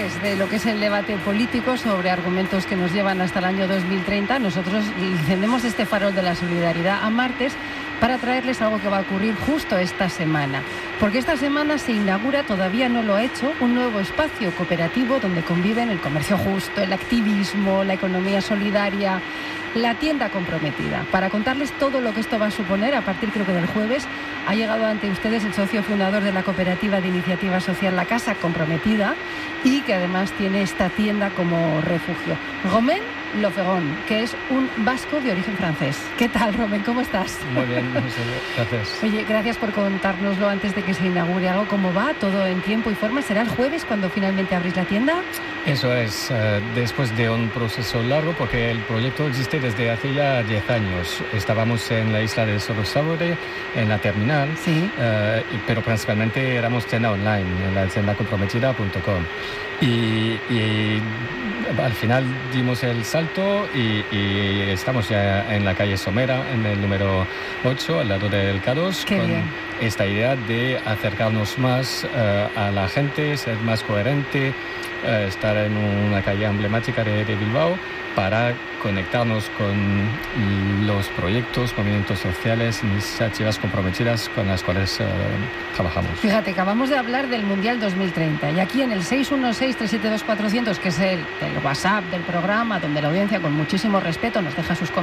jueves de lo que es el debate político sobre argumentos que nos llevan hasta el año 2030, nosotros encendemos este farol de la solidaridad a martes para traerles algo que va a ocurrir justo esta semana. Porque esta semana se inaugura, todavía no lo ha hecho, un nuevo espacio cooperativo donde conviven el comercio justo, el activismo, la economía solidaria, la tienda comprometida. Para contarles todo lo que esto va a suponer, a partir creo que del jueves, ha llegado ante ustedes el socio fundador de la cooperativa de iniciativa social La Casa Comprometida y que además tiene esta tienda como refugio. Romain Lofegon, que es un vasco de origen francés. ¿Qué tal, Romain? ¿Cómo estás? Muy bien, gracias. Oye, gracias por contárnoslo antes de que se inaugure algo. ¿Cómo va? ¿Todo en tiempo y forma? ¿Será el jueves cuando finalmente abrís la tienda? Eso es, después de un proceso largo, porque el proyecto existe desde hace ya 10 años. Estábamos en la isla de Sorosabore, en la terminal, sí. Pero principalmente éramos tienda online, en la tiendacomprometida.com. Y al final dimos el salto y estamos ya en la calle Somera, en el número 8, al lado del K2, con esta idea de acercarnos más a la gente, ser más coherente, estar en una calle emblemática de Bilbao para conectarnos con los proyectos, movimientos sociales, iniciativas comprometidas con las cuales trabajamos. Fíjate, acabamos de hablar del Mundial 2030 y aquí en el 616-372-400, que es el WhatsApp del programa, donde la audiencia con muchísimo respeto nos deja sus comentarios